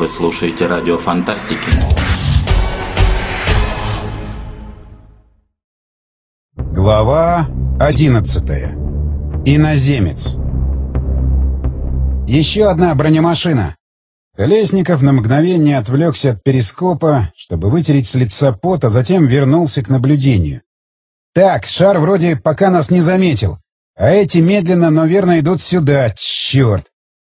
Вы слушаете радио Фантастики. Глава 11. Иноземец. Еще одна бронемашина. Колесников на мгновение отвлекся от перископа, чтобы вытереть с лица пот, а затем вернулся к наблюдению. Так, шар вроде пока нас не заметил, а эти медленно, но верно идут сюда, черт.